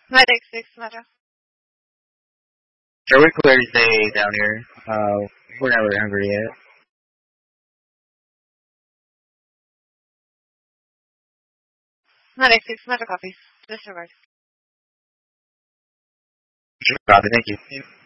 Medic 6, Metro. Sure, we're clear to stay down here. We're not really hungry yet. Medic 6, Metro copies. Disregard. Sure, copy, thank you.